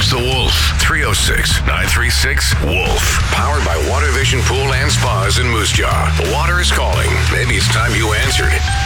Here's the Wolf. 306-936-WOLF. Powered by Water Vision Pool and Spas in Moose Jaw. The water is calling. Maybe it's time you answered it.